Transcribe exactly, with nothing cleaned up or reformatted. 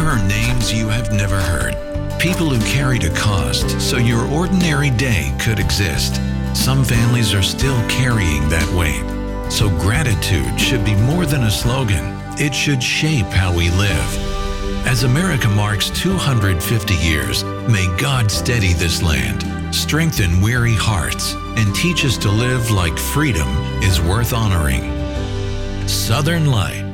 There are names you have never heard. People who carried a cost so your ordinary day could exist. Some families are still carrying that weight. So gratitude should be more than a slogan. It should shape how we live. As America marks two hundred fifty years, may God steady this land, strengthen weary hearts, and teach us to live like freedom is worth honoring. Southern Light.